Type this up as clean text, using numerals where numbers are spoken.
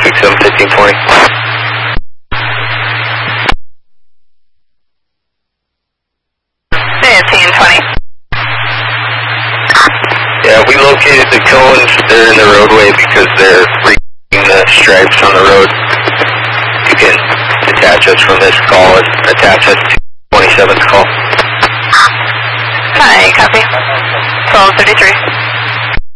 1520. Yeah, we located the cones. They're in the roadway because they're reading the stripes on the road. You can detach us from this call and attach us to 27th call. Hi, copy. 1233.